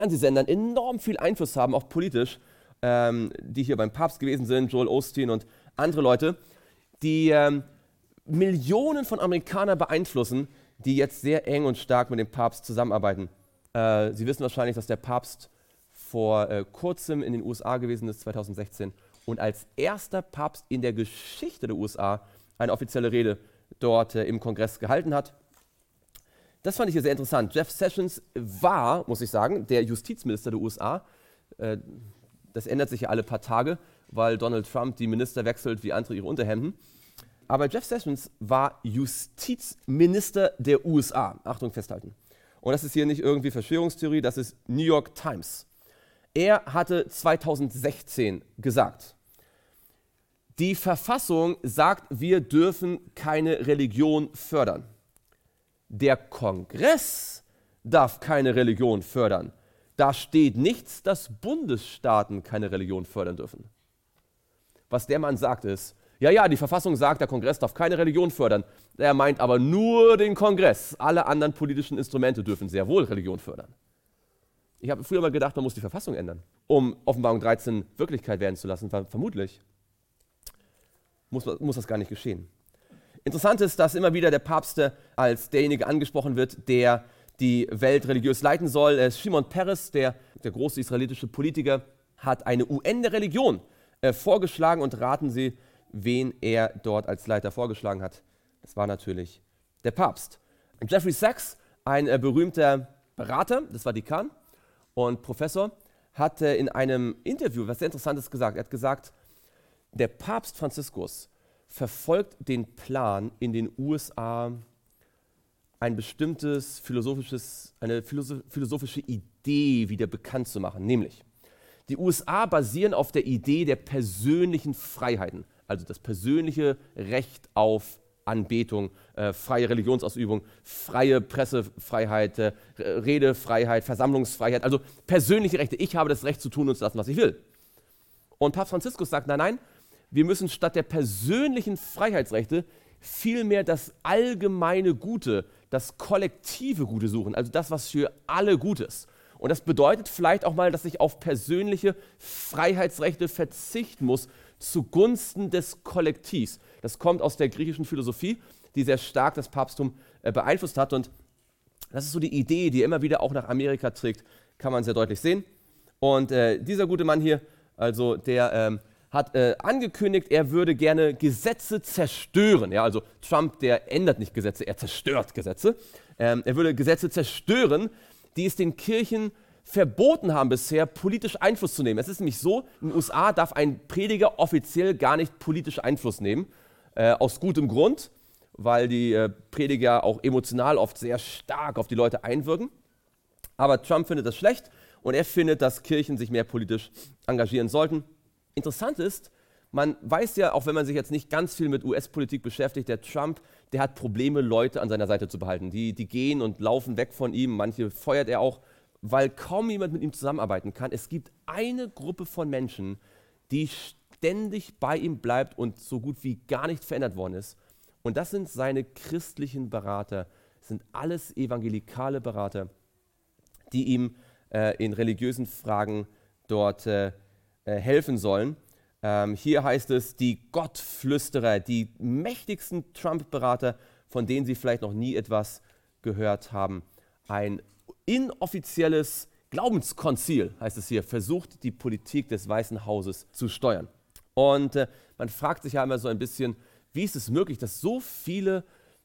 Fernsehsendern enorm viel Einfluss haben, auch politisch, die hier beim Papst gewesen sind, Joel Osteen und andere Leute, die Millionen von Amerikanern beeinflussen, die jetzt sehr eng und stark mit dem Papst zusammenarbeiten. Sie wissen wahrscheinlich, dass der Papst vor kurzem in den USA gewesen ist, 2016, und als erster Papst in der Geschichte der USA eine offizielle Rede dort im Kongress gehalten hat. Das fand ich hier sehr interessant. Jeff Sessions war, muss ich sagen, der Justizminister der USA. Das ändert sich ja alle paar Tage, weil Donald Trump die Minister wechselt wie andere ihre Unterhemden. Aber Jeff Sessions war Justizminister der USA. Achtung, festhalten. Und das ist hier nicht irgendwie Verschwörungstheorie, das ist New York Times. Er hatte 2016 gesagt, die Verfassung sagt, wir dürfen keine Religion fördern. Der Kongress darf keine Religion fördern. Da steht nichts, dass Bundesstaaten keine Religion fördern dürfen. Was der Mann sagt ist, ja, die Verfassung sagt, der Kongress darf keine Religion fördern. Er meint aber nur den Kongress. Alle anderen politischen Instrumente dürfen sehr wohl Religion fördern. Ich habe früher mal gedacht, man muss die Verfassung ändern, um Offenbarung 13 Wirklichkeit werden zu lassen. Vermutlich muss das gar nicht geschehen. Interessant ist, dass immer wieder der Papst als derjenige angesprochen wird, der die Welt religiös leiten soll. Shimon Peres, der große israelitische Politiker, hat eine UN der Religion vorgeschlagen, und raten Sie, wen er dort als Leiter vorgeschlagen hat. Das war natürlich der Papst. Jeffrey Sachs, ein berühmter Berater des Vatikan und Professor, hat in einem Interview was sehr Interessantes gesagt. Er hat gesagt, der Papst Franziskus verfolgt den Plan, in den USA eine philosophische Idee wieder bekannt zu machen. Nämlich, die USA basieren auf der Idee der persönlichen Freiheiten, also das persönliche Recht auf Anbetung, freie Religionsausübung, freie Pressefreiheit, Redefreiheit, Versammlungsfreiheit, also persönliche Rechte. Ich habe das Recht zu tun und zu lassen, was ich will. Und Papst Franziskus sagt, nein, wir müssen statt der persönlichen Freiheitsrechte vielmehr das allgemeine Gute, das kollektive Gute suchen, also das, was für alle gut ist. Und das bedeutet vielleicht auch mal, dass ich auf persönliche Freiheitsrechte verzichten muss, zugunsten des Kollektivs. Das kommt aus der griechischen Philosophie, die sehr stark das Papsttum beeinflusst hat. Und das ist so die Idee, die immer wieder auch nach Amerika trägt, kann man sehr deutlich sehen. Und dieser gute Mann hier, also der hat angekündigt, er würde gerne Gesetze zerstören. Ja, also Trump, der ändert nicht Gesetze, er zerstört Gesetze. Er würde Gesetze zerstören, die es den Kirchen verboten haben bisher, politisch Einfluss zu nehmen. Es ist nämlich so, in den USA darf ein Prediger offiziell gar nicht politisch Einfluss nehmen, aus gutem Grund, weil die Prediger auch emotional oft sehr stark auf die Leute einwirken. Aber Trump findet das schlecht und er findet, dass Kirchen sich mehr politisch engagieren sollten. Interessant ist, man weiß ja, auch wenn man sich jetzt nicht ganz viel mit US-Politik beschäftigt, der Trump, der hat Probleme, Leute an seiner Seite zu behalten. Die gehen und laufen weg von ihm, manche feuert er auch, weil kaum jemand mit ihm zusammenarbeiten kann. Es gibt eine Gruppe von Menschen, die ständig bei ihm bleibt und so gut wie gar nicht verändert worden ist. Und das sind seine christlichen Berater. Das sind alles evangelikale Berater, die ihm in religiösen Fragen dort helfen sollen. Hier heißt es, die Gottflüsterer, die mächtigsten Trump-Berater, von denen Sie vielleicht noch nie etwas gehört haben. Ein inoffizielles Glaubenskonzil, heißt es hier, versucht die Politik des Weißen Hauses zu steuern. Und man fragt sich ja immer so ein bisschen, wie ist es möglich, dass so viele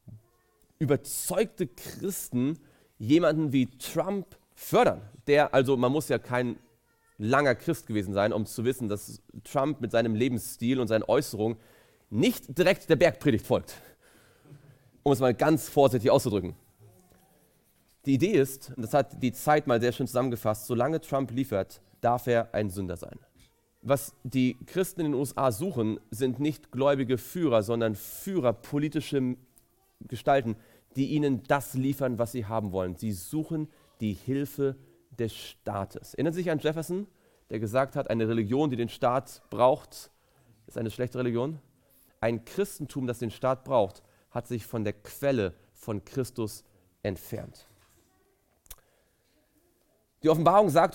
überzeugte Christen jemanden wie Trump fördern? Also man muss ja kein langer Christ gewesen sein, um zu wissen, dass Trump mit seinem Lebensstil und seinen Äußerungen nicht direkt der Bergpredigt folgt. Um es mal ganz vorsichtig auszudrücken. Die Idee ist, und das hat die Zeit mal sehr schön zusammengefasst, solange Trump liefert, darf er ein Sünder sein. Was die Christen in den USA suchen, sind nicht gläubige Führer, sondern Führer, politische Gestalten, die ihnen das liefern, was sie haben wollen. Sie suchen die Hilfe des Staates. Erinnern Sie sich an Jefferson, der gesagt hat, eine Religion, die den Staat braucht, ist eine schlechte Religion? Ein Christentum, das den Staat braucht, hat sich von der Quelle von Christus entfernt. Die Offenbarung sagt